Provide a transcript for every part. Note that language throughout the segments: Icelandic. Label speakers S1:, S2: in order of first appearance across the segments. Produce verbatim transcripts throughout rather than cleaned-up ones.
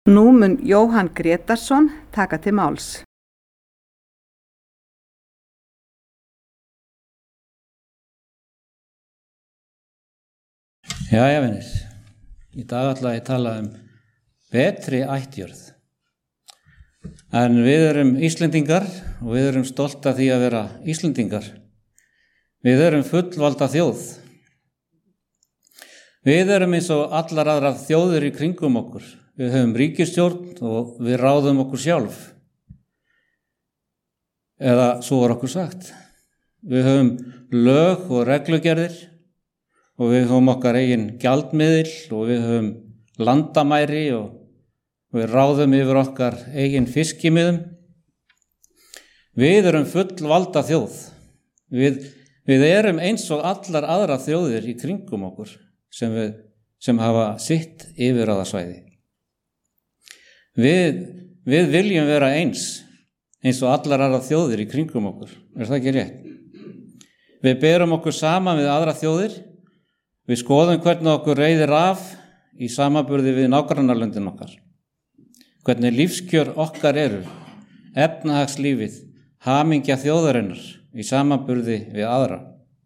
S1: Nú mun Jóhann Grétarsson taka til máls.
S2: Jæja, vinir. Í dag ætla ég að tala um betri ættjörð. En við erum Íslendingar og við erum stolt af því að vera Íslendingar. Við erum fullvalda þjóð. Við erum eins og allar aðrar þjóðir í kringum okkur. Við höfum ríkisstjórn og við ráðum okkur sjálf. Eða svo var okkur sagt. Við höfum lög og reglugerðir og við höfum okkar eigin gjaldmiðil og við höfum landamæri og við ráðum yfir okkar eigin fiskimiðum. Við erum fullvalda þjóð. Við, við erum eins og allar aðra þjóðir í kringum okkur sem, við, sem hafa sitt yfirráðasvæði. Við, við viljum vera eins, eins og allar aðra þjóðir í kringum okkur. Er það ekki rétt? Við berum okkur saman við aðra þjóðir. Við skoðum hvernig okkur reiðir af í samanburði við nágrannalöndin okkar. Hvernig lífskjör okkar eru, efnahagslífið, hamingja þjóðarinnar í samanburði við aðra.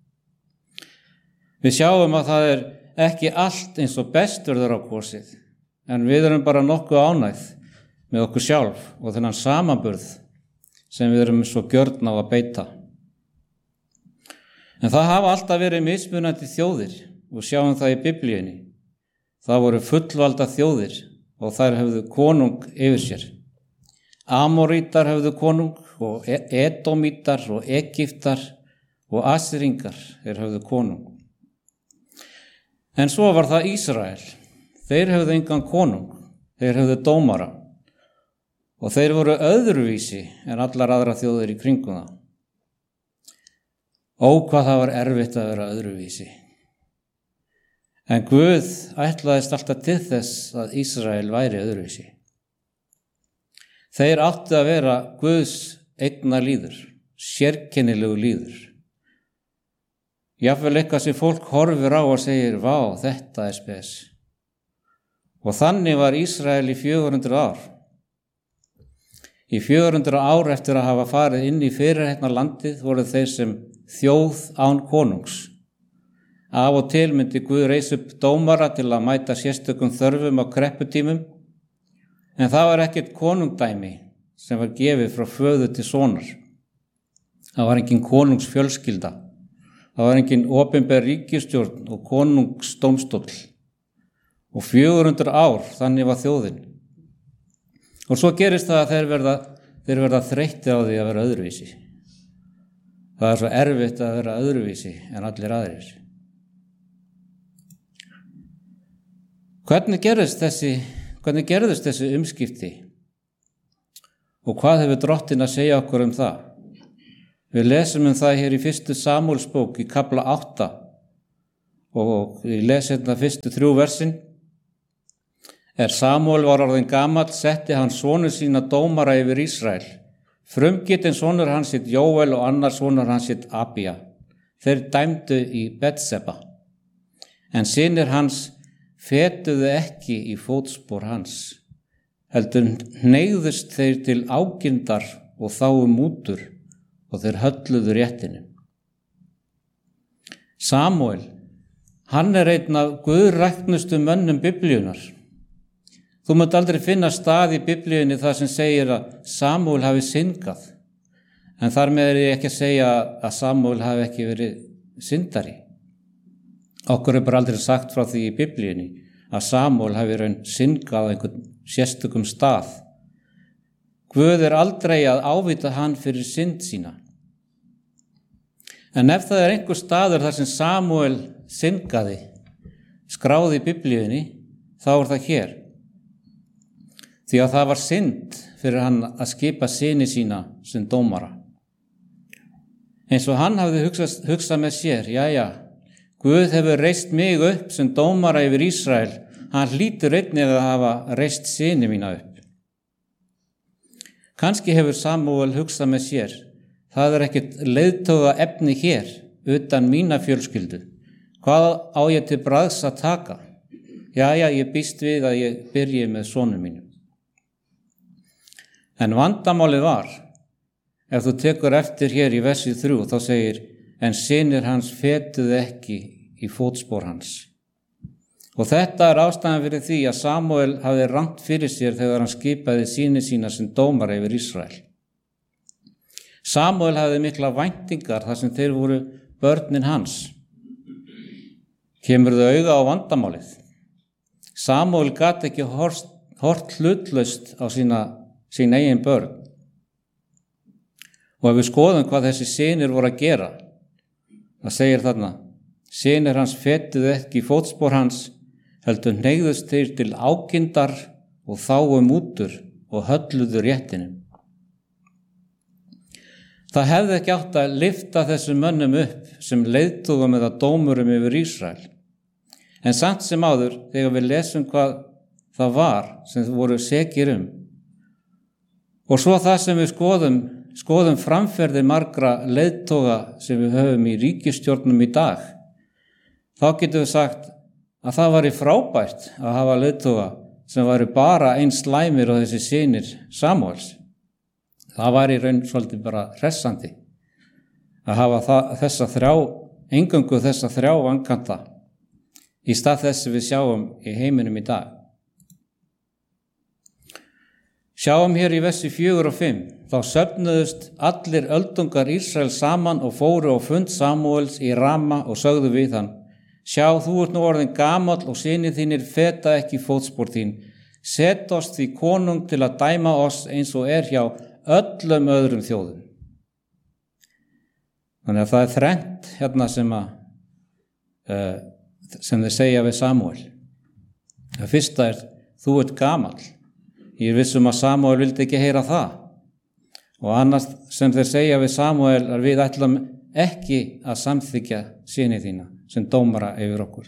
S2: Við sjáum að það er ekki allt eins og best verður á kosið, en við erum bara nokkuð ánægð með okkur sjálf og þennan samanburð sem við erum svo gjörn á að beita. En það hafa alltaf verið mismunandi þjóðir og sjáum það í Biblíunni. Það voru fullvalda þjóðir og þær höfðu konung yfir sér. Amorítar höfðu konung og Edómítar og Egyptar og Assýringar þeir höfðu konung. En svo var það Ísrael. Þeir höfðu engan konung, þeir höfðu dómara og þeir voru öðruvísi en allar aðra þjóðir í kringum það. Ó, hvað það var erfitt að vera öðruvísi. En Guð ætlaðist alltaf til þess að Ísrael væri öðruvísi. Þeir áttu að vera Guðs eigna líður, sérkennilegu líður. Jafnvel eitthvað sem fólk horfir á og segir, vá, þetta er spes. Og þannig var Ísrael í fjögur hundruð ár. Í fjögur hundruð ár eftir að hafa farið inn í fyrirheitna landið voru þeir sem þjóð án konungs. Af og til myndi Guð reisa upp dómara til að mæta sérstökum þörfum á krepputímum, en það var ekkert konungdæmi sem var gefið frá föður til sonar. Það var engin konungsfjölskylda, það var engin opinber ríkisstjórn og konungsdómstóll. Og fjögur hundruð ár, þannig var þjóðin. Og svo gerist það að þeir verða, þeir verða þreyttir á því að vera öðruvísi. Það er svo erfitt að vera öðruvísi en allir aðrir. Hvernig gerðist þessi, hvernig gerðist þessi umskipti? Og hvað hefur Drottinn að segja okkur um það? Við lesum um það hér í fyrstu Samúelsbók í kafla átta og ég les hérna fyrstu þrjú versin. Er Samúel var orðinn gamall, setti hann sonur sína dómara yfir Ísrael. Frumgetinn sonur hans hitt Jóel og annar sonur hans hitt Abía. Þeir dæmdu í Betseba. En synir hans fetuðu ekki í fótspor hans, heldur hneigðust þeir til ágindar og þáu mútur og þeir hölluðu réttinu. Samúel, hann er einn af guðræknustu mönnum Biblíunar. Þú munt aldrei finna stað í Biblíunni þar sem segir að Samúel hafi syndgað, en þar með er ég ekki að segja að Samúel hafi ekki verið syndari. Okkur er bara aldrei sagt frá því í Biblíunni að Samúel hafi raun syndgað á einhvern sérstökum stað. Guð er aldrei að ávíta hann fyrir synd sína. En ef það er einhver staður þar sem Samúel syndgaði, skráði í Biblíunni, þá er það hér. Því að það var synd fyrir hann að skipa syni sína sem dómara. Eins og hann hafði hugsað, hugsað með sér, jæja, Guð hefur reist mig upp sem dómara yfir Ísrael, hann hlýtur einnig að hafa reist syni mína upp. Kannski hefur Samúel hugsað með sér, það er ekkert leiðtoga efni hér, utan mína fjölskyldu. Hvað á ég til bragðs að taka? Jæja, ég býst við að ég byrji með sonum mínum. En vandamálið var, ef þú tekur eftir hér í versi þrjú, þá segir, en synir hans fetuðu ekki í fótspor hans. Og þetta er ástæðan fyrir því að Samúel hafði rangt fyrir sér þegar hann skipaði syni sína sem dómara yfir Ísrael. Samúel hafði mikla væntingar þar sem þeir voru börnin hans. Kemur þau auga á vandamálið. Samúel gat ekki hort, hort hlutlaust á sína, sín eigin börn. Og ef við skoðum hvað þessi synir voru að gera, það segir þarna, synir hans fetuðu ekki í fótspor hans, heldur hneigðust þeir til ákindar og þáu mútur og hölluðu réttinum. Það hefði ekki átt að lyfta þessum mönnum upp sem leiðtogum eða dómurum yfir Ísrael. En samt sem áður, þegar við lesum hvað það var sem þau voru sekir um, og svo það sem við skoðum, skoðum framferði margra leiðtoga sem við höfum í ríkisstjórnum í dag, þá getum við sagt að það væri frábært að hafa leiðtoga sem væri bara eins slæmir og þessi synir Samúels. Það væri í raun svolítið bara hressandi að hafa það, þessa þrjá, eingöngu þessa þrjá vankanta í stað þess sem við sjáum í heiminum í dag. Sjáum hér í versi fjögur og fimm, þá söfnuðust allir öldungar Ísrael saman og fóru á fund Samúels í Rama og sögðu við hann, sjá, þú ert nú orðin gamall og synir þínir feta ekki fótspor þín. Set oss því konung til að dæma oss eins og er hjá öllum öðrum þjóðum. Þannig að það er þrennt hérna sem að uh, sem þeir segja við Samúel. Það fyrsta er, þú ert gamall. Ég er vissum að Samúel vildi ekki heyra það. Og annars sem þeir segja við Samúel er við ætlum ekki að samþykja syni þína sem dómara yfir okkur.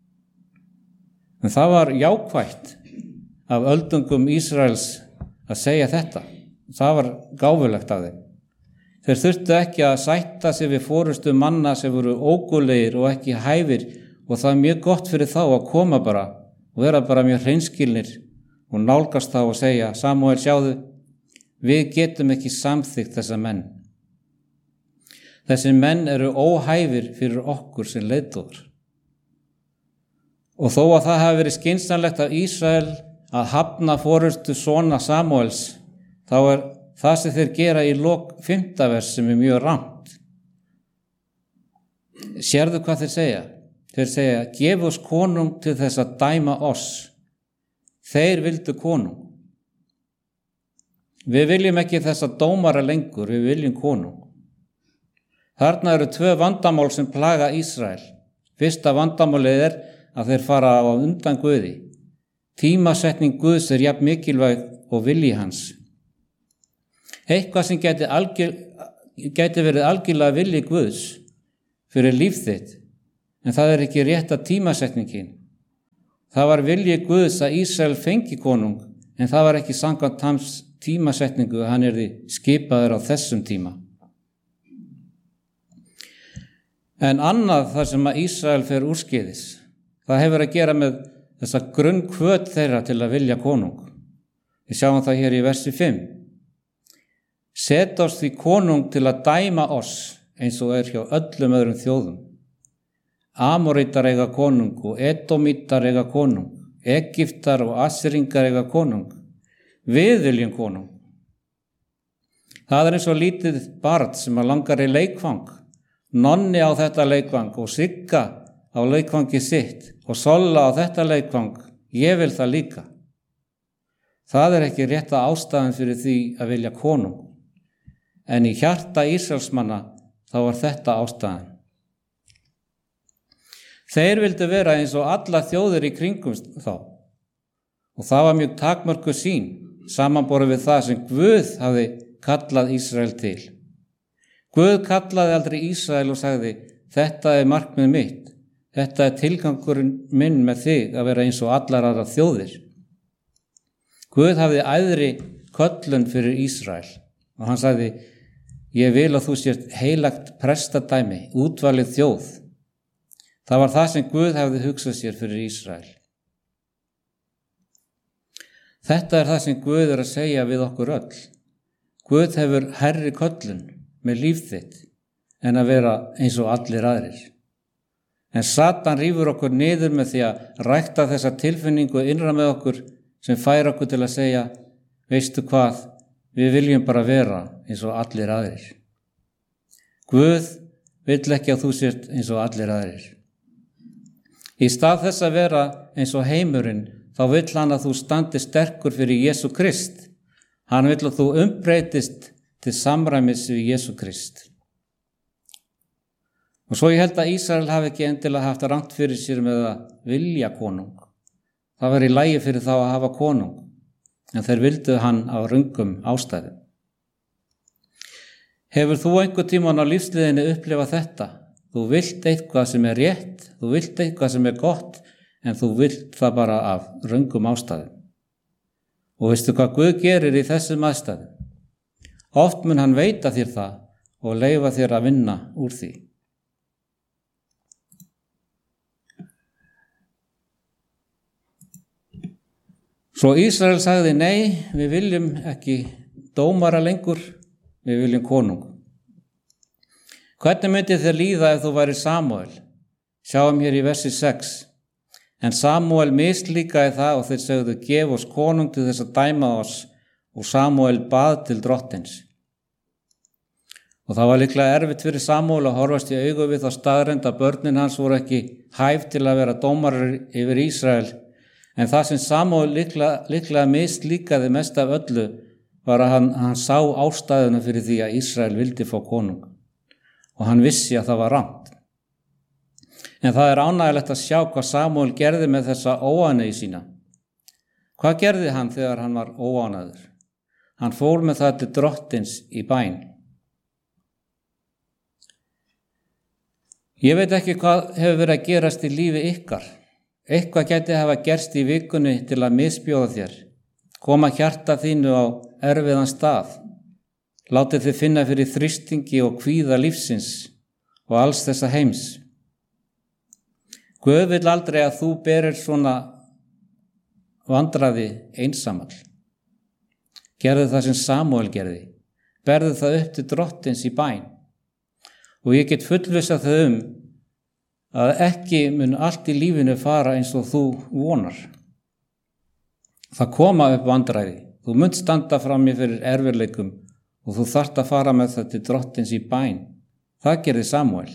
S2: En það var jákvætt af öldungum Ísraels að segja þetta. Það var gáfulegt af þeim. Þeir þurftu ekki að sætta sig við forustu manna sem voru ógulegir og ekki hæfir og það er mjög gott fyrir þá að koma bara og vera bara mjög hreinskilnir og nálgast þá og segja, Samúel sjáðu, við getum ekki samþykkt þessa menn. Þessi menn eru óhæfir fyrir okkur sem leiðtogar. Og þó að það hafi verið skynsamlegt af Ísrael að hafna forustu sona Samúels, þá er það sem þeir gera í lok fimmta vers sem er mjög rangt. Sérðu hvað þeir segja? Þeir segja, gef oss konung til þess að dæma oss. Þeir vildu konung. Við viljum ekki þessa dómara lengur, við viljum konung. Þarna eru tvö vandamál sem plaga Ísrael. Fyrsta vandamálið er að þeir fara á undan Guði. Tímasetning Guðs er jafn mikilvæg og vilji hans. Eitthvað sem gæti, algjör, gæti verið algjörlega vilji Guðs fyrir líf þitt, en það er ekki rétta tímasetningin. Það var vilji Guðs að Ísrael fengi konung, en það var ekki samkvæmt hans tímasetningu að hann yrði skipaður á þessum tíma. En annað þar sem að Ísrael fer úrskeiðis, það hefur að gera með þessa grunnkvöt þeirra til að vilja konung. Við sjáum það hér í versi fimm. Set oss því konung til að dæma oss eins og er hjá öllum öðrum þjóðum. Amorítar eiga konung og Edomítar eiga konung, Egyptar og Assýringar eiga konung. Við viljum konung. Það er eins og lítið barn sem að langar í leikfang. Nonni á þetta leikfang og Sigga á leikfangi sitt og Solla á þetta leikfang. Ég vil það líka. Það er ekki rétta ástæðan fyrir því að vilja konung. En í hjarta Ísraelsmanna þá var þetta ástæðan. Þeir vildu vera eins og alla þjóðir í kringum þá. Og það var mjög takmörku sýn, samanborið við það sem Guð hafði kallað Ísrael til. Guð kallaði aldrei Ísrael og sagði, þetta er markmið mitt, þetta er tilgangurinn minn með þig að vera eins og allar aðra þjóðir. Guð hafði æðri köllun fyrir Ísrael og hann sagði, ég vil að þú sért heilagt prestadæmi, útvalið þjóð. Það var það sem Guð hafði hugsað sér fyrir Ísrael. Þetta er það sem Guð er að segja við okkur öll. Guð hefur hærri köllun með líf þitt en að vera eins og allir aðrir. En Satan rífur okkur niður með því að rækta þessa tilfinningu innra með okkur sem fær okkur til að segja, veistu hvað, við viljum bara vera eins og allir aðrir. Guð vill ekki að þú sért eins og allir aðrir. Í stað þess að vera eins og heimurinn, þá vill hann að þú standi sterkur fyrir Jesú Krist. Hann vill að þú umbreytist til samræmis við Jesú Krist. Og svo ég held að Ísrael hafi ekki endilega haft rangt fyrir sér með að vilja konung. Það var í lagi fyrir þá að hafa konung, en þeir vildu hann af röngum ástæðum. Hefur þú einhver tímann á lífsliðinni upplifað þetta? Þú vilt eitthvað sem er rétt, þú vilt eitthvað sem er gott, en þú vilt það bara af röngum ástæðum. Og veistu hvað Guð gerir í þessum aðstæðum? Oft mun hann veita þér það og leyfa þér að vinna úr því. Svo Ísrael sagði, nei, við viljum ekki dómara lengur, við viljum konung. Hvernig myndi þér líða ef þú væri Samúel? Sjáum hér í versi sex. En Samúel mislíkaði það og þeir sögðu, gef oss konung til þess að dæma oss, og Samúel bað til drottins. Og það var líklega erfitt fyrir Samúel að horfast í augu við þá staðreynd að börnin hans voru ekki hæf til að vera dómarar yfir Ísrael. En það sem Samúel líklega, líklega mislíkaði mest af öllu var að hann, hann sá ástæðuna fyrir því að Ísrael vildi fá konung. Og hann vissi að það var rangt. En það er ánægilegt að sjá hvað Samúel gerði með þessa óánægju sína. Hvað gerði hann þegar hann var óánægður? Hann fór með það til drottins í bæn. Ég veit ekki hvað hefur verið að gerast í lífi ykkar. Eitthvað gæti hafa gerst í vikunni til að misbjóða þér. Koma hjarta þínu á erfiðan stað. Látið þið finna fyrir þrýstingi og kvíða lífsins og alls þessa heims. Guð vill aldrei að þú berir svona vandræði einsamall. Gerðu það sem Samúel gerði. Berðu það upp til drottins í bæn. Og ég get fullvissað þau um að ekki mun allt í lífinu fara eins og þú vonar. Það koma upp vandræði. Þú munt standa frammi fyrir erfiðleikum og þú þarft að fara með það til drottins í bæn. Það gerði Samúel.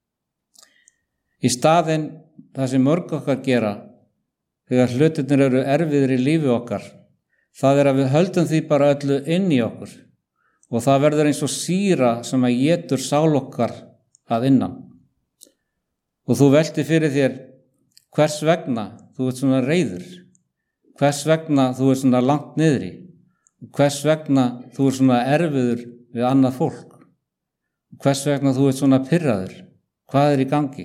S2: Í staðinn, það sem mörg okkar gera, þegar hlutirnir eru erfiðir í lífi okkar, það er að við höldum því bara öllu inn í okkur og það verður eins og sýra sem að étur sál okkar að innan. Og þú veltir fyrir þér, hvers vegna þú ert svona reiður, hvers vegna þú ert svona langt niðri, hvers vegna þú ert svona erfiður við annað fólk, hvers vegna þú ert svona pirraður, hvað er í gangi?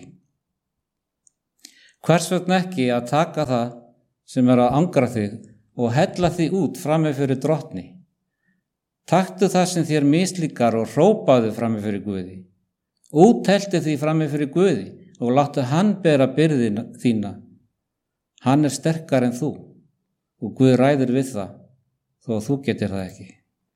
S2: Hvers vegna ekki að taka það sem er að angra þig og hella því út frammi fyrir drottni? Taktu það sem þér mislíkar og hrópaðu frammi fyrir Guði. Úthelti því frammi fyrir Guði og láttu hann bera byrðina þína. Hann er sterkar en þú og Guð ræður við það þó að þú getur það ekki.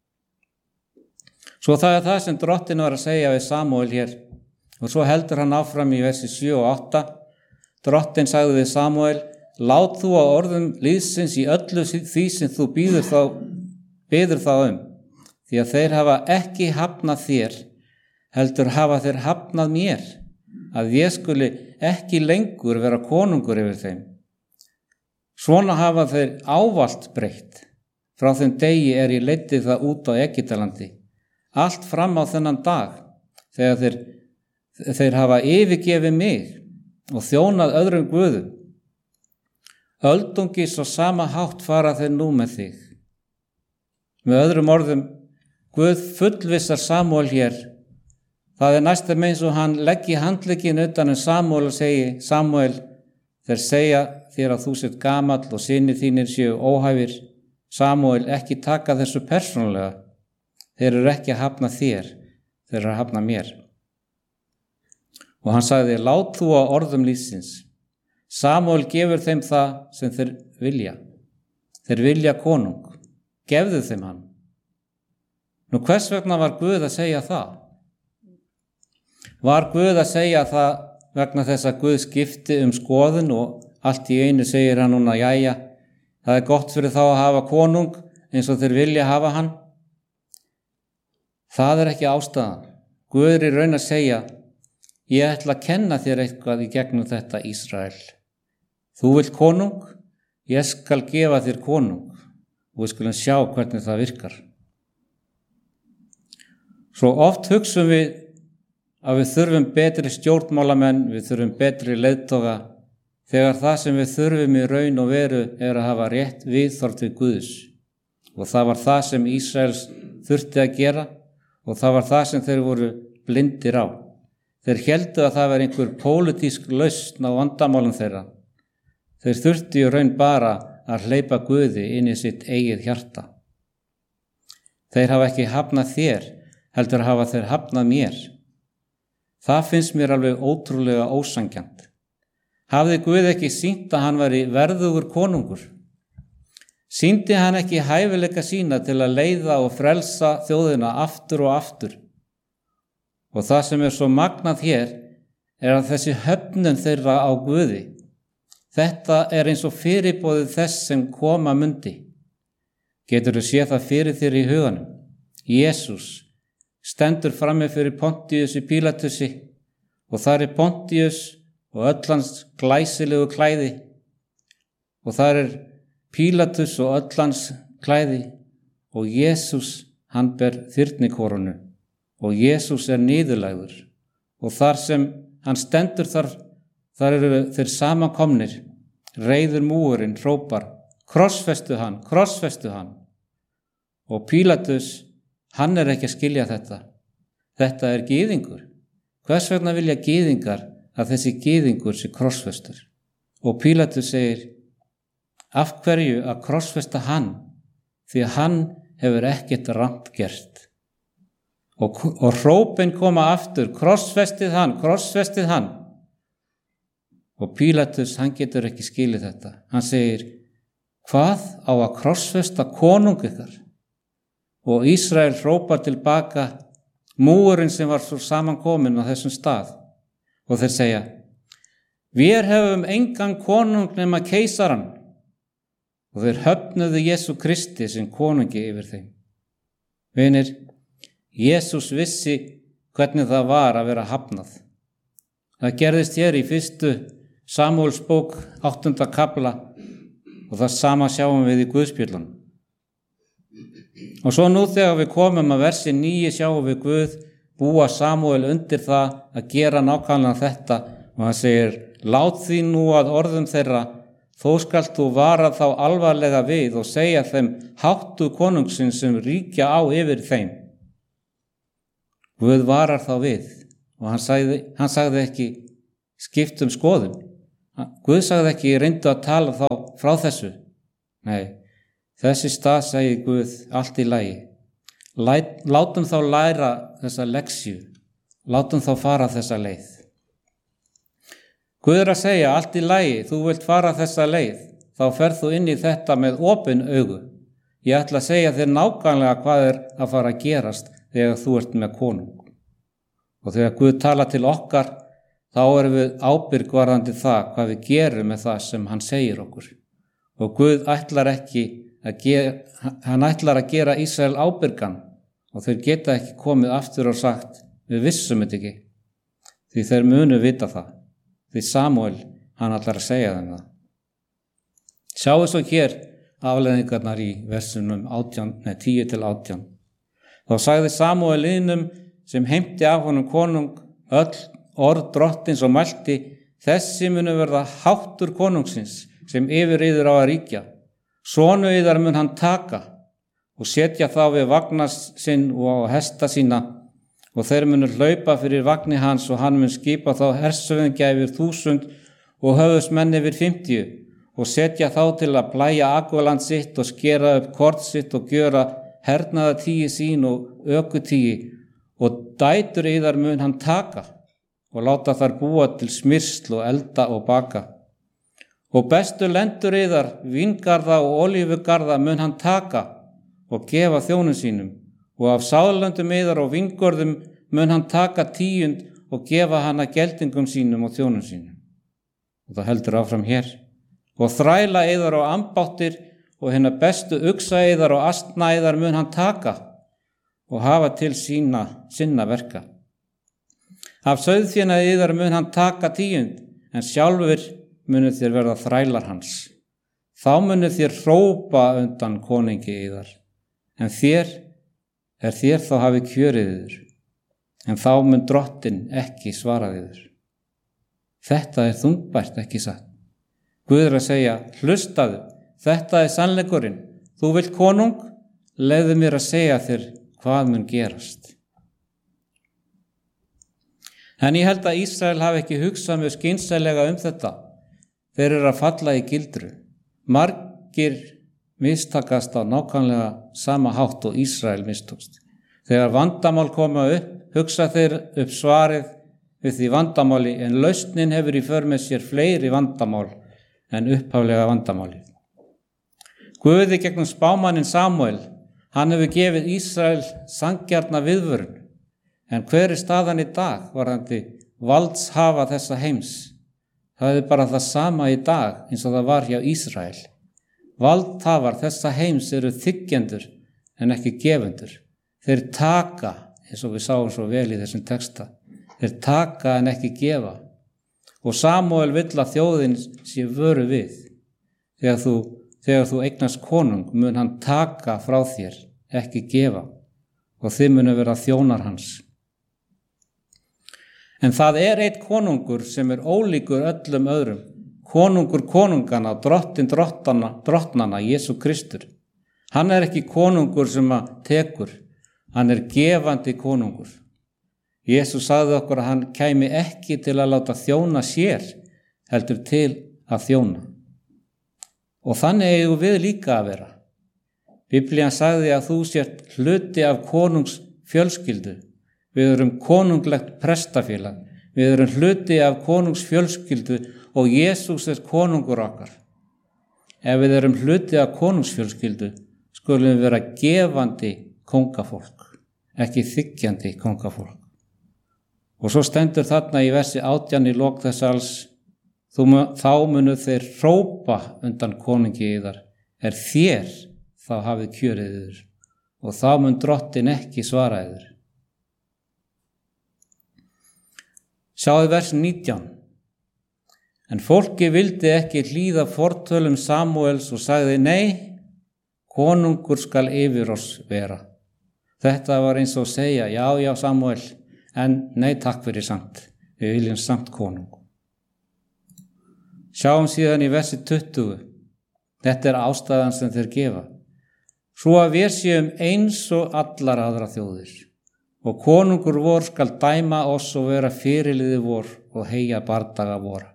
S2: Svo það er það sem drottin var að segja við Samúel hér og svo heldur hann áfram í versi sjö og átta. Drottin sagði við Samúel, lát þú á orðum liðsins í öllu því sem þú býður þá, biður þá um, því að þeir hafa ekki hafnað þér, heldur hafa þeir hafnað mér, að ég skuli ekki lengur vera konungur yfir þeim. Svona hafa þeir ávallt breytt, frá þeim degi er ég leiddi það út á Egyptalandi, allt fram á þennan dag, þegar þeir, þeir hafa yfirgefið mig, og þjónað öðrum guðum. Öldungis og sama hátt fara þeir nú með þig. Með öðrum orðum, Guð fullvissar Samúel hér. Það er næstum eins og hann leggi handlegginn utan um Samúel og segi, Samúel, þeir segja þér að þú sért gamall og synir þínir séu óhæfir. Samúel, ekki taka þessu persónulega. Þeir eru ekki að hafna þér, þeir eru að hafna mér. Og hann sagði, lát þú á orðum lífsins. Samúel gefur þeim það sem þeir vilja. Þeir vilja konung. Gefðu þeim hann. Nú hvers vegna var Guð að segja það? Var Guð að segja það vegna þess að Guð skipti um skoðun og allt í einu segir hann núna, jæja, það er gott fyrir þá að hafa konung eins og þeir vilja hafa hann? Það er ekki ástæðan. Guð er í raun að segja, ég ætla að kenna þér eitthvað í gegnum þetta Ísrael. Þú vilt konung, ég skal gefa þér konung og við skulum sjá hvernig það virkar. Svo oft hugsum við að við þurfum betri stjórnmálamenn, við þurfum betri leiðtoga, þegar það sem við þurfum í raun og veru er að hafa rétt viðhorf til Guðs. Og það var það sem Ísraels þurfti að gera og það var það sem þeir voru blindir á. Þeir héldu að það var einhver pólitísk lausn á vandamálum þeirra. Þeir þurfti í raun bara að hleypa Guði inn í sitt eigið hjarta. Þeir hafa ekki hafnað þér, heldur hafa þeir hafnað mér. Það finnst mér alveg ótrúlega ósanngjarnt. Hafði Guð ekki sýnt að hann væri verðugur konungur? Sýndi hann ekki hæfileika sína til að leiða og frelsa þjóðina aftur og aftur? Og það sem er svo magnað hér er að þessi höfnun þeirra á Guði, þetta er eins og fyrirboðið þess sem koma mundi. Geturðu séð það fyrir þér í huganum? Jesús stendur frammi fyrir Pontíusi Pílatusi og þar er Pontíus og öll hans glæsilegu klæði og þar er Pílatus og öll hans klæði og Jesús hann ber þyrnikorunu og Jesús er niðurlægður og þar sem hann stendur þar, þar eru þeir samankomnir, reiður múurinn hrópar, krossfestu hann, krossfestu hann og Pílatus hann er ekki að skilja þetta. Þetta er gyðingur. Hvers vegna vilja gyðingar að þessi gyðingur sé krossfestur? Og Pílatus segir, af hverju að krossfesta hann? Því að hann hefur ekkert rangt gert. Og, og hrópin koma aftur, krossfestið hann, krossfestið hann. Og Pílatus, hann getur ekki skilið þetta. Hann segir, hvað á að krossfesta konung ykkar? Og Ísrael hrópar tilbaka múurinn sem var svo samankomin á þessum stað og þeir segja, við hefum engan konung nema keisaran og þeir höfnuðu Jesú Kristi sem konungi yfir þeim. Vinir, Jesús vissi hvernig það var að vera hafnað. Það gerðist hér í fyrstu Samúels bók áttunda kafla og það sama sjáum við í Guðspjöllunum. Og svo nú þegar við komum að versi níu sjáum við Guð búa Samúel undir það að gera nákvæmlega þetta og hann segir, lát því nú að orðum þeirra, þó skalt þú vara þá alvarlega við og segja þeim háttu konungsins sem ríkja á yfir þeim. Guð varar þá við og hann sagði, hann sagði ekki skipt um skoðun. Guð sagði ekki reyndu að tala þá frá þessu. Nei. Þessi stað segi Guð allt í lagi. Látum þá læra þessa leksju. Látum þá fara þessa leið. Guð er að segja allt í lagi, þú vilt fara þessa leið. Þá ferð þú inn í þetta með opin augu. Ég ætla að segja þér nákvæmlega hvað er að fara að gerast þegar þú ert með konung. Og þegar Guð tala til okkar, þá erum við ábyrg varðandi það hvað við gerum með það sem hann segir okkur. Og Guð ætlar ekki að gera, hann ætlar að gera Ísrael ábyrgan og þeir geta ekki komið aftur og sagt, við vissum þetta ekki, því þeir munu vita það, því Samúel, hann ætlar að segja þeim það. Sjáu svo hér afleiðingarnar í versunum átján, nei, tíu til átján. Þá sagði Samúel liðnum sem heimti af honum konung öll orð drottins og mælti, þessi munu verða háttur konungsins sem yfir yður á að ríkja. Sonu yðar mun hann taka og setja þá við vagnar sinn og á hesta sína og þeir munu hlaupa fyrir vagni hans og hann mun skipa þá hersöfingja yfir þúsund og höfðusmenn yfir fimmtíu og setja þá til að plæja akvaland sitt og skera upp kort sitt og gjöra hernaðartíi sín og ökutíi og dætur yðar mun hann taka og láta þar búa til smyrsl og elda og baka. Og bestu lendur yðar, vingarða og olífugarða mun hann taka og gefa þjónum sínum og af sáðlöndum yðar og vingörðum mun hann taka tíund og gefa hana geldingum sínum og þjónum sínum. Og það heldur áfram hér. Og þræla yðar og ambáttir og hennar bestu uxa yðar og astna yðar mun hann taka og hafa til sína, sinna verka. Af sauðféna yðar mun hann taka tíund, en sjálfur munu þér verða þrælar hans. Þá munu þér hrópa undan konungi yðar, en þér er þér þá hafi kjörið yður, en þá mun drottinn ekki svara yður. Þetta er þungbært, ekki satt. Guð er að segja, hlustaðu, þetta er sannleikurinn. Þú vilt konung, leyfðu mér að segja þér hvað mun gerast. En ég held að Ísrael hafi ekki hugsað mjög skynsamlega um þetta. Þeir eru að falla í gildru. Margir mistakast á nákvæmlega sama hátt og Ísrael mistókst. Þegar vandamál koma upp, hugsa þeir upp svarið við því vandamáli, en lausnin hefur í för með sér fleiri vandamál en upphaflega vandamáli. Guði gegnum spámannin Samúel, hann hefur gefið Ísrael sanngjarna viðvörun, en hver er staðan í dag varðandi valdshafa þessa heims? Það er bara það sama í dag eins og það var hjá Ísrael. Valdhafar þessa heims eru þiggjendur en ekki gefendur. Þeir taka, eins og við sáum svo vel í þessum texta, þeir taka en ekki gefa. Og Samúel vill að þjóðin sé vöru við. Þegar þú, þegar þú eignast konung mun hann taka frá þér, ekki gefa, og þið munu vera þjónar hans. En það er eitt konungur sem er ólíkur öllum öðrum, konungur konungana, drottin drottana, drottnana, Jesú Kristur. Hann er ekki konungur sem að tekur, hann er gefandi konungur. Jesús sagði okkur að hann kæmi ekki til að láta þjóna sér, heldur til að þjóna. Og þannig eigum við líka að vera. Biblían sagði að þú sért hluti af konungs fjölskyldu. Við erum konunglegt prestafélag. Við erum hluti af konungs fjölskyldu og Jesús er konungur okkar. Ef við erum hluti af konungsfjölskyldu, skulum við vera gefandi kóngafólk, ekki þiggjandi kóngafólk. Og svo stendur þarna í versi átján í lok þess alls, þá munu þeir hrópa undan konungi yðar, er þér þá hafið kjörið yður, og þá mun drottin ekki svara yður. Sjáðu vers nítján. En fólki vildi ekki hlýða fortölum Samúels og sagði, nei, konungur skal yfir oss vera. Þetta var eins og segja, já, já, Samúel, en nei, takk fyrir samt. Við viljum samt konung. Sjáum síðan í versi tuttugu. Þetta er ástæðan sem þeir gefa. Svo að við séum eins og allar aðra þjóðir. Og konungur vor skal dæma oss og vera fyrirliði vor og heyja bardaga vora.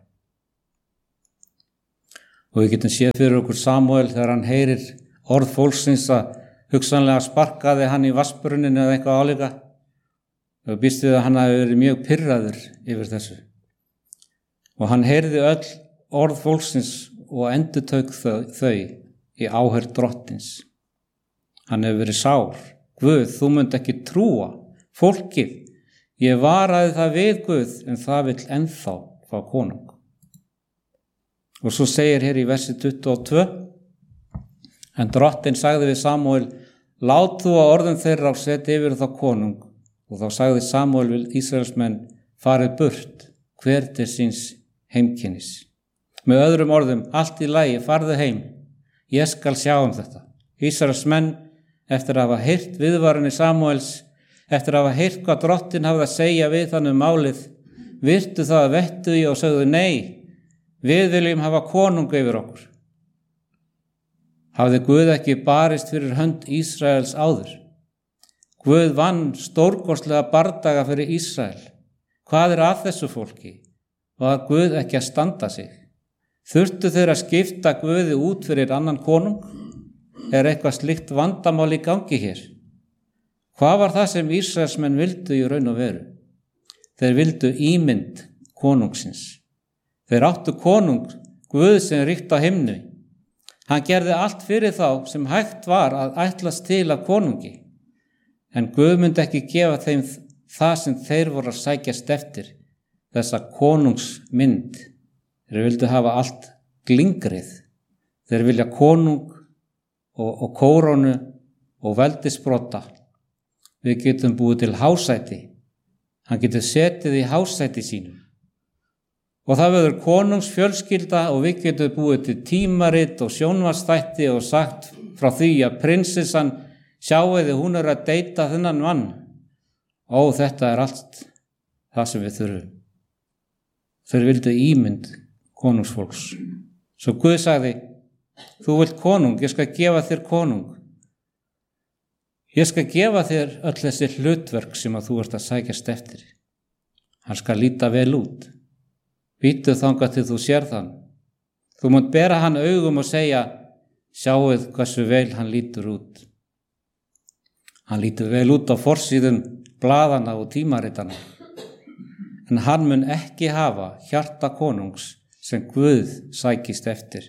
S2: Og við getum séð fyrir okkur Samúel þegar hann heyrir orð fólksins að hugsanlega sparkaði hann í vassbrunnin eða eitthvað álíka. Og býst við að hann hafi verið mjög pirraður yfir þessu. Og hann heyrði öll orð fólksins og endurtók þau, þau í áheyrn drottins. Hann hefur verið sár. Guð, þú munt ekki trúa. Fólkið, ég varaði það við Guð, en það vill ennþá fá konung. Og svo segir hér í versi tuttugu og tvö, en drottin sagði við Samúel, lát þú að orðum þeirra og setja yfir þá konung. Og þá sagði Samúel við Ísraelsmenn, farið burt, hver til síns heimkynnis. Með öðrum orðum, allt í lagi, farðu heim, ég skal sjá um þetta. Ísraelsmenn, eftir að hafa heyrt viðvaranir Samúels, eftir að hafa heyrt hvað drottin hafði að segja við hann um málið, virtu það að vettu í og sögðu, nei, við viljum hafa konung yfir okkur. Hafði Guð ekki barist fyrir hönd Ísraels áður? Guð vann stórkostlega bardaga fyrir Ísrael. Hvað er að þessu fólki? Var Guð ekki að standa sig? Þurftu þeir að skipta Guði út fyrir annan konung? Er eitthvað slíkt vandamál í gangi hér? Hvað var það sem Ísraelsmenn vildu í raun og veru? Þeir vildu ímynd konungsins. Þeir áttu konung, Guð sem ríkt á himni. Hann gerði allt fyrir þá sem hægt var að ætlast til af konungi. en Guð myndi ekki gefa þeim það sem þeir voru að sækjast eftir, þessa konungsmynd. Þeir vildu hafa allt glingrið. Þeir vilja konung og, og kórónu og veldisbrota. Við getum búið til hásæti. Hann getur setið í hásæti sínum. Og það verður konungsfjölskylda og við getum búið til tímarit og sjónvarpsþætti og sagt frá því að prinsessan sjáiði hún er að deyta þennan mann. Ó, þetta er allt það sem við þurfum. Þeir vildu ímynd konungsfólks. Svo Guð sagði, þú vilt konung, ég skal gefa þér konung. Ég skal gefa þér öll þessi hlutverk sem að þú ert að sækjast eftir. Hann skal líta vel út. Bíddu þangað til þú sér þann. Þú mátt bera hann augum og segja, sjáuð hversu vel hann lítur út. Hann lítur vel út á forsíðum blaðana og tímaritana. En hann mun ekki hafa hjarta konungs sem Guð sækist eftir.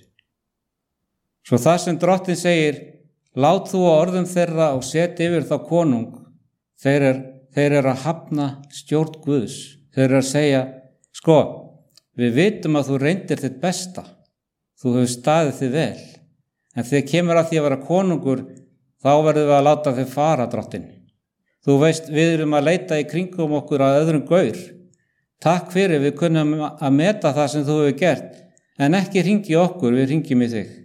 S2: Svo það sem Drottinn segir, lát þú á orðum þeirra og set yfir þá konung, þeir er, þeir er að hafna stjórn Guðs. Þeir er að segja, sko, við vitum að þú reyndir þitt besta, þú hefur staðið þig vel, en þegar kemur að því að vera konungur, þá verðum við að láta þig fara, Drottinn. Þú veist, við erum að leita í kringum okkur að öðrum gaur. Takk fyrir, við kunnum að meta það sem þú hefur gert, en ekki hringi okkur, við hringjum í þig.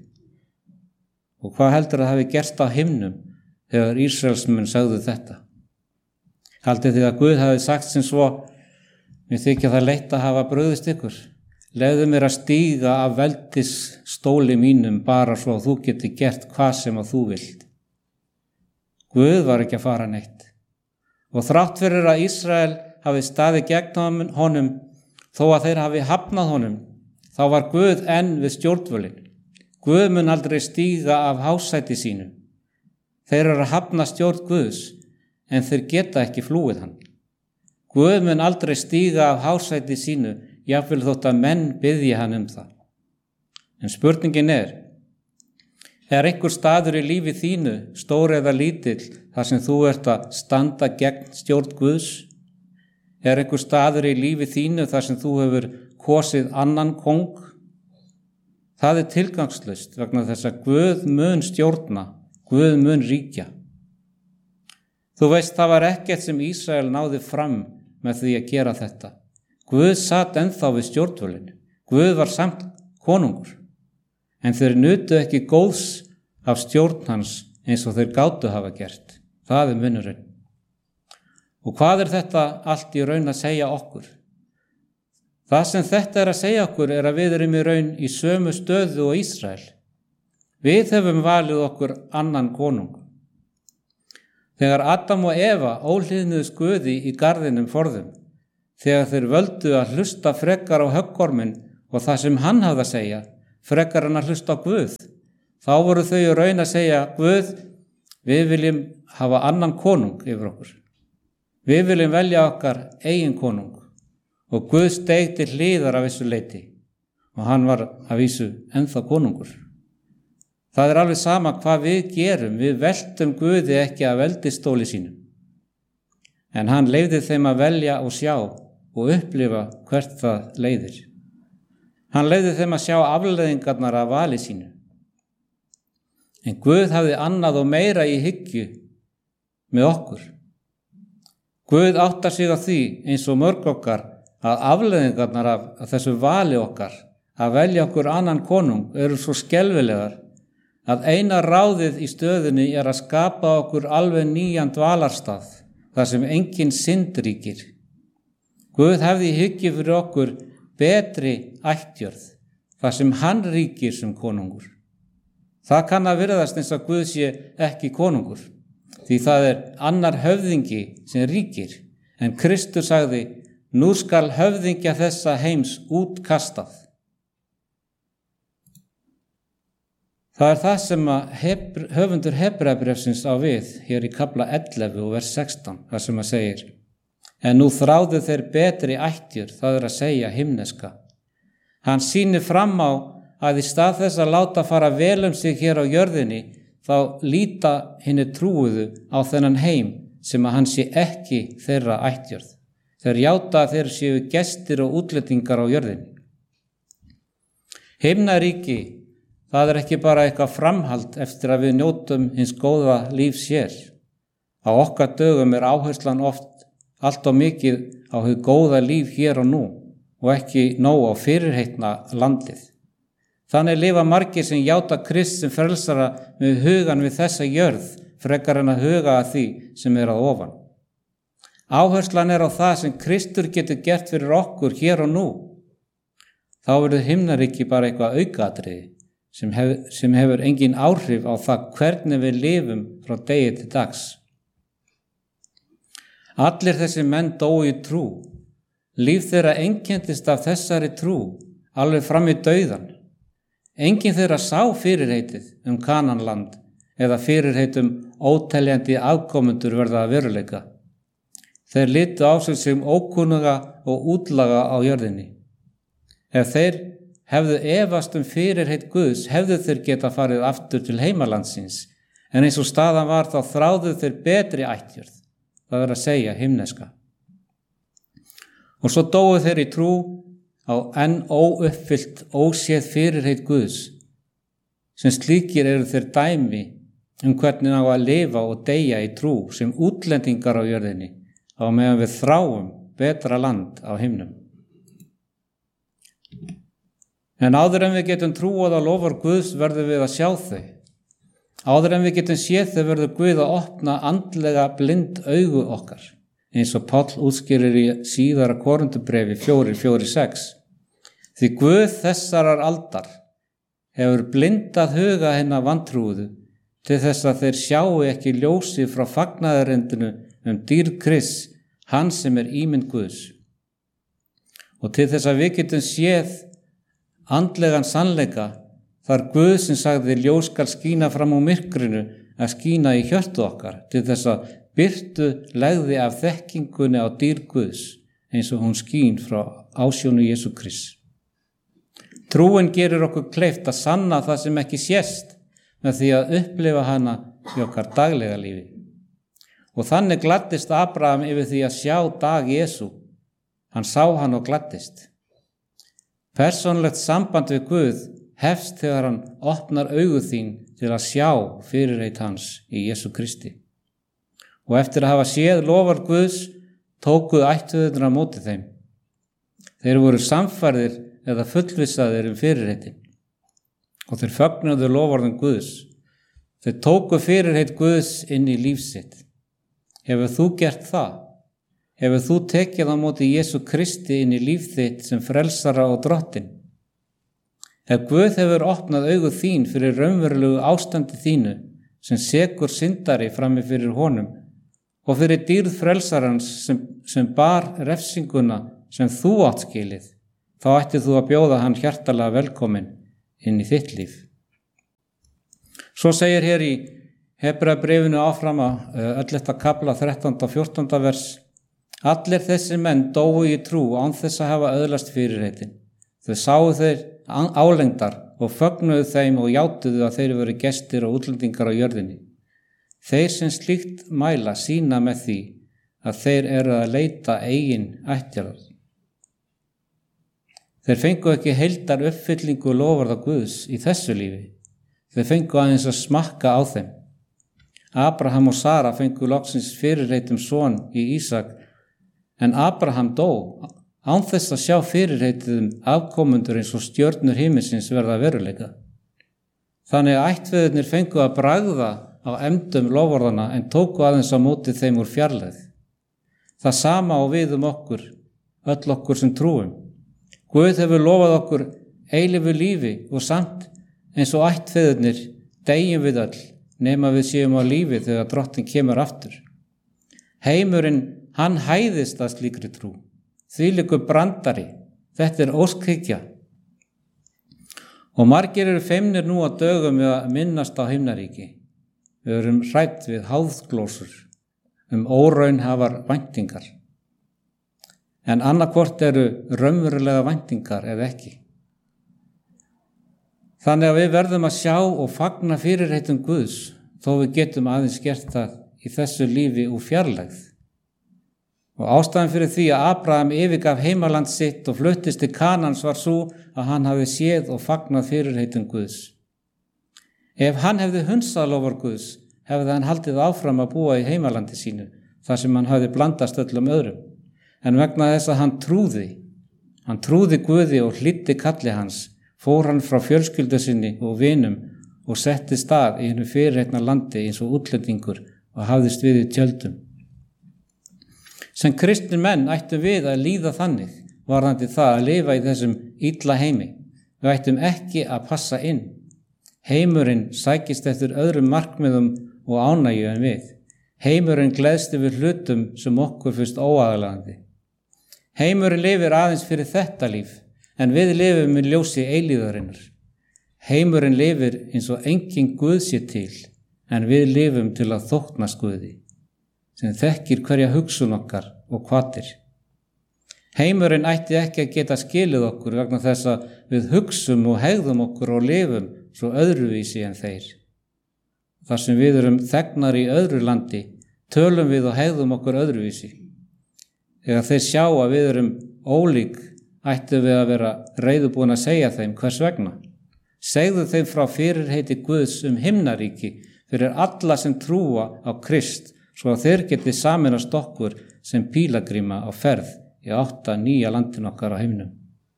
S2: Og hvað heldur að hafi gerst á himnum þegar Ísraelsmenn sagðu þetta? Haldið þið að Guð hafi sagt sem svo, mér þykja það leitt að hafa brugðist ykkur. Leyfðu mér að stíga af veldis stóli mínum bara svo að þú geti gert hvað sem að þú vilt. Guð var ekki að fara neitt. Og þrátt fyrir að Ísrael hafi staðið gegn honum, þó að þeir hafi hafnað honum, þá var Guð enn við stjórnvölin. Guð mun aldrei stíga af hásæti sínu. Þeir eru að hafna stjórn Guðs, en þeir geta ekki flúið hann. Guð mun aldrei stíga af hásæti sínu, jafnvel þótt að menn biðji hann um það. En spurningin er, er einhver staður í lífi þínu, stór eða lítill, þar sem þú ert að standa gegn stjórn Guðs? Er einhver staður í lífi þínu, þar sem þú hefur kosið annan kóng? Það er tilgangslaust vegna þess að Guð mun stjórna, Guð mun ríkja. Þú veist, það var ekkert sem Ísrael náði fram með því að gera þetta. Guð sat ennþá við stjórnvölin. Guð var samt konungur. En þeir nutu ekki góðs af stjórn hans eins og þeir gátu hafa gert. Það er munurinn. Og hvað er þetta allt í raun að segja okkur? Það sem þetta er að segja okkur er að við erum í raun í sömu stöðu og Ísrael. Við hefum valið okkur annan konung. Þegar Adam og Eva óhlýðnuðust Guði í garðinum forðum, þegar þeir völdu að hlusta frekar á höggorminn og það sem hann hafði að segja, frekar en að hlusta á Guð, þá voru þau í raun að segja, Guð, við viljum hafa annan konung yfir okkur. Við viljum velja okkar eigin konung. Og Guð steig til hliðar af þessu leiti og hann var að vísu ennþá konungur. Það er alveg sama hvað við gerum, við veltum Guði ekki að veldistóli sínum. En hann leyfði þeim að velja og sjá og upplifa hvert það leiðir. Hann leyfði þeim að sjá afleiðingarnar af vali sínu. En Guð hafði annað og meira í hyggju með okkur. Guð áttar sig á því eins og mörg okkar að afleiðingarnar af, af þessu vali okkar að velja okkur annan konung eru svo skelfilegar að eina ráðið í stöðunni er að skapa okkur alveg nýjan dvalarstað þar sem engin synd ríkir. Guð hefði í hyggju fyrir okkur betri ættjörð þar sem hann ríkir sem konungur. Það kann að virðast eins og Guð sé ekki konungur því það er annar höfðingi sem ríkir en Kristur sagði nú skal höfðingja þessa heims útkastað. Það er það sem að hebr, höfundur Hebreabréfsins á við hér í kafla ellefu og vers sextán, þar sem að segir en nú þráðu þeir betri ættjörð, það er að segja himneska. Hann sýnir fram á að í stað þess að láta fara vel um sig hér á jörðinni, þá líta hinni trúuðu á þennan heim sem að hann sé ekki þeirra ættjörð. Þeir játa að þeir séu gestir og útlendingar á jörðinni. Himnaríki, það er ekki bara eitthvað framhald eftir að við njótum hins góða lífs hér. Á okkar dögum er áherslan oft allt of mikið á hið góða líf hér og nú og ekki nóg á fyrirheitna landið. Þannig lifa margir sem játa Krist sem frelsara með hugan við þessa jörð frekar en að huga að því sem er að ofan. Áherslan er á það sem Kristur getur gert fyrir okkur hér og nú. Þá verður himnaríki bara eitthvað aukaatriði sem, hef, sem hefur engin áhrif á það hvernig við lifum frá degi til dags. Allir þessi menn dóu í trú. Líf þeirra einkenndist af þessari trú alveg fram í dauðan. Enginn þeirra sá fyrirheitið um Kananland eða fyrirheitum óteljandi afkomendur verða að veruleika. Þeir litu á sig sem ókunnuga og útlaga á jörðinni. Ef þeir hefðu efast um fyrirheit Guðs, hefðu þeir geta farið aftur til heimalandsins, en eins og staðan var þá þráðu þeir betri ættjörð, það er að segja himneska. Og svo dóu þeir í trú á enn óuppfyllt, óséð fyrirheit Guðs, sem slíkir eru þeir dæmi um hvernig á að lifa og deyja í trú sem útlendingar á jörðinni, á meðan við þráum betra land á himnum. En áður en við getum trúað á lofar Guðs verðum við að sjá þau. Áður en við getum séð þau verður Guð að opna andlega blind augu okkar, eins og Páll útskýrir í síðara Korinthubrefi fjórir fjórir sex. Því Guð þessarar aldar hefur blindað huga hinna vantrúuðu til þess að þeir sjáu ekki ljósi frá fagnaðarindinu um dýrð Krists, hann sem er ímynd Guðs. Og til þess að við getum séð andlegan sannleika þar Guð sem sagði ljós skal skína fram á myrkrinu að skína í hjörtu okkar til þess að birtu legði af þekkingunni á dýrð Guðs eins og hún skín frá ásjónu Jesú Krists. Trúin gerir okkur kleift að sanna það sem ekki sést með því að upplifa hana í okkar daglega lífi. Og þannig gladdist Abraham yfir því að sjá dag Jesú. Hann sá hann og gladdist. Persónlegt samband við Guð hefst þegar hann opnar augu þín til að sjá fyrirheit hans í Jesú Kristi. Og eftir að hafa séð lofar Guðs, tókuð ættfeðurnir á móti þeim. Þeir voru samfærðir eða fullvissaðir um fyrirheitin. Og þeir fögnuðu loforðum Guðs. Þeir tóku fyrirheit Guðs inn í líf sitt. Hefur þú gert það? Hefur þú tekið á móti Jesú Kristi inn í líf þitt sem frelsara og drottin? Ef Guð hefur opnað augu þín fyrir raunverulegu ástandi þínu sem sekur syndari frammi fyrir honum og fyrir dýrð frelsarans sem, sem bar refsinguna sem þú átt skilið, þá ættið þú að bjóða hann hjartalega velkomin inn í þitt líf. Svo segir hér í Hebreabréfinu áfram að ellefta kafla þrettánda og fjórtánda vers: Allir þessi menn dóu í trú án þess að hafa öðlast fyrirheitin. Þau sáu þeir álengdar og fögnuðu þeim og játuðu að þeir veru gestir og útlendingar á jörðinni. Þeir sem slíkt mæla sína með því að þeir eru að leita eigin ættjarðar. Þeir fengu ekki heildar uppfyllingu loforða Guðs í þessu lífi. Þeir fengu aðeins að smakka á þeim. Abraham og Sara fengu loksins fyrirheitum son í Ísak, en Abraham dó án þess að sjá fyrirheitið um afkomendur eins og stjörnur himinsins verða veruleika. Þannig að ættfeðurnir fengu að bragða á efndum loforðana en tóku aðeins á móti þeim úr fjarlægð. Það sama á við um okkur, öll okkur sem trúum. Guð hefur lofað okkur eilífu lífi og samt eins og ættfeðurnir deyjum við öll nema við séum á lífi þegar drottin kemur aftur. Heimurinn, hann hæðist að slíkri trú. Þvílíkur brandari, þetta er óskhyggja. Og margir eru feimnir nú að dögum við að minnast á himnaríki. Við erum hrædd við háðglósur, um óraunhafar væntingar. En annarkvort eru raunverulega væntingar eða ekki. Þannig að við verðum að sjá og fagna fyrirheitum Guðs, þó við getum aðeins gert það í þessu lífi úr fjarlægð. Og ástæðan fyrir því að Abraham yfirgaf heimaland sitt og fluttist til Kanans var svo að hann hafði séð og fagnað fyrirheitum Guðs. Ef hann hefði hunsað lofar Guðs, hefði hann haldið áfram að búa í heimalandi sínu, þar sem hann hafði blandast öllum öðrum. En vegna þess að hann trúði, hann trúði Guði og hlýddi kalli hans, fór hann frá fjölskyldu sinni og vinum og setti stað í hennu fyrirheitna landi eins og útlendingur og hafðist við í tjöldum. Sem kristnir menn ættum við að líða þannig, varðandi það að lifa í þessum illa heimi. Við ættum ekki að passa inn. Heimurinn sækist eftir öðrum markmiðum og ánægju en við. Heimurinn gleðst yfir hlutum sem okkur fyrst óaðalagandi. Heimurinn lifir aðeins fyrir þetta líf, en við lifum í ljósi eilíðarinnar. Heimurinn lifir eins og engin Guð sé til, en við lifum til að þóknast Guði, sem þekkir hverja hugsun okkar og hvatir. Heimurinn ætti ekki að geta skilið okkur vegna þess að við hugsum og hegðum okkur og lifum svo öðruvísi en þeir. Þar sem við erum þegnar í öðru landi, tölum við og hegðum okkur öðruvísi. Þegar þeir sjá að við erum ólík, ættum við að vera reiðubúin að segja þeim hvers vegna. Segðu þeim frá fyrirheiti Guðs um himnaríki fyrir alla sem trúa á Krist, svo að þeir geti sameinast okkur sem pílagríma á ferð í átta nýja landin okkar á heimnum.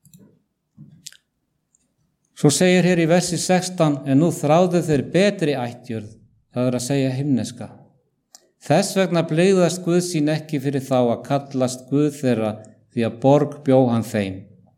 S2: Svo segir hér í versi sextán, en nú þráðu þeir betri ættjörð, það er að segja himneska. Þess vegna blygðast Guð sín ekki fyrir þá að kallast Guð þeirra, því að borg bjó hann þeim.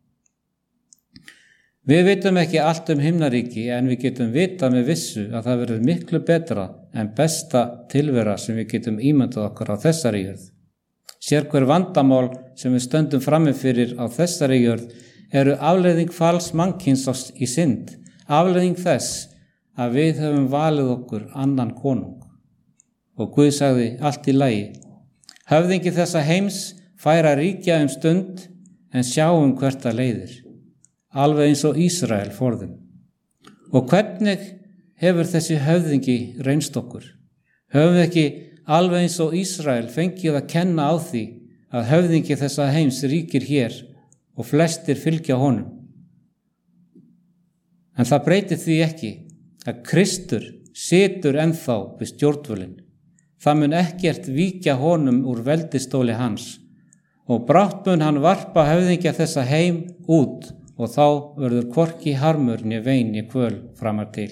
S2: Við vitum ekki allt um himnaríki, en við getum vitað með vissu að það verður miklu betra en besta tilvera sem við getum ímyndað okkur á þessari jörð. Sérhver vandamál sem við stöndum frammi fyrir á þessari jörð eru afleiðing falls mannkyns í synd, afleiðing þess að við höfum valið okkur annan konung. Og Guð sagði allt í lagi. Höfðingi þessa heims fær að ríkja um stund, en sjáum hvert það leiðir. Alveg eins og Ísrael forðum. Og hvernig hefur þessi höfðingi reynst okkur? Höfum við ekki alveg eins og Ísrael fengið að kenna á því að höfðingi þessa heims ríkir hér og flestir fylgja honum? En það breytir því ekki að Kristur situr ennþá við stjórnvölinn. Það mun ekkert víkja honum úr veldistóli hans og brátt mun hann varpa höfðingja þessa heim út og þá verður hvorki harmur né vein né kvöl framar til.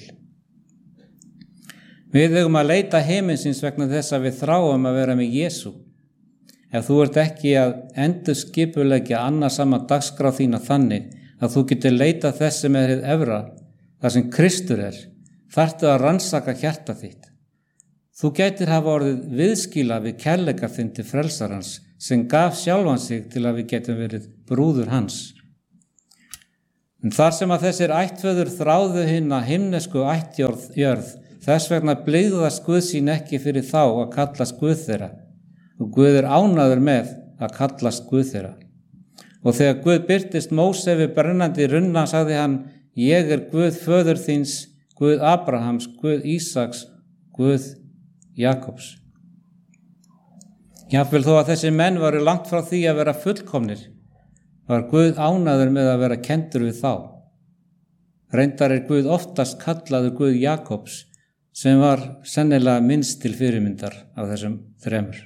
S2: Við eigum að leita heiminsins vegna þess að við þráum að vera með Jesú. Ef þú ert ekki að endurskipuleggja annarsama dagskrá þína þannig að þú getur leita þess sem er hið efra, þar sem Kristur er, þarftu að rannsaka hjarta þitt. Þú gætir hafa orðið viðskila við kærleika þinn til frelsarans sem gaf sjálfan sig til að við getum verið brúður hans. En þar sem að þessir ættföður þráðu hina himnesku ættjörð, þess vegna blygðast Guð sín ekki fyrir þá að kallast Guð þeirra, og Guð er ánægður með að kallast Guð þeirra. Og þegar Guð birtist Móse við brennandi runna, sagði hann, ég er Guð föður þíns, Guð Abrahams, Guð Ísaks, Guð Jakobs. Jafnvel þó að þessi menn varu langt frá því að vera fullkomnir, var Guð ánægður með að vera kenndur við þá. Reyndar er Guð oftast kallaður Guð Jakobs, sem var sennilega minnst til fyrirmyndar af þessum þremur.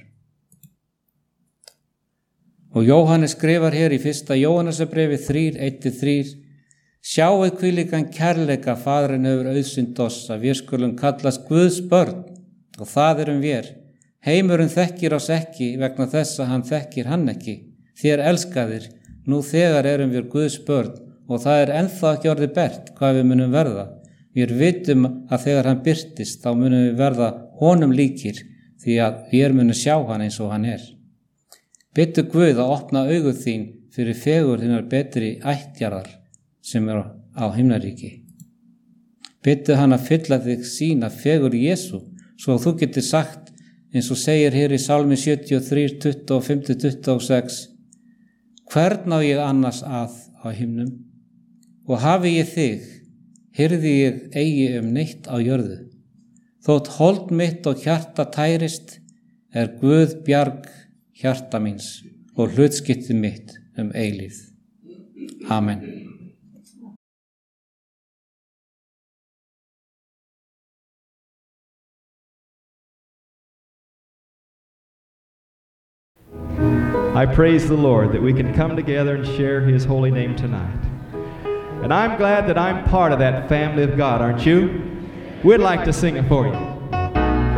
S2: Og Jóhannes skrifar hér í fyrsta Jóhannesarbrefi þrír, eitt til þrír, sjáuð hvílíkan kærleika Faðirinn hefur auðsynt oss að við skulum kallast Guðs börn, og það erum við. Heimurinn þekkir oss ekki vegna þess að hann þekkir hann ekki. Þér elskaðir, nú þegar erum við Guðs börn og það er ennþá ekki orðið bert hvað við munum verða. Við vitum að þegar hann birtist þá munum við verða honum líkir því að við munum sjá hann eins og hann er. Bittu Guð að opna augu þín fyrir fegur þínar betri ættjarðar sem er á himnaríki. Bittu hann að fylla þig sína fegur Jesú, svo að þú getur sagt, eins og segir hér í Sálmi sjötíu og þrjú, tuttugu og fimm til tuttugu og sex, hvern á ég annars að á himnum? Og hafi ég þig, hyrði ég eigi um neitt á jörðu. Þótt hold mitt og hjarta tærist, er Guð bjarg hjarta míns og hlutskipti mitt um eilífð. Amen.
S3: I praise the Lord that we can come together and share His holy name tonight. And I'm glad that I'm part of that family of God, aren't you? We'd like to sing it for you.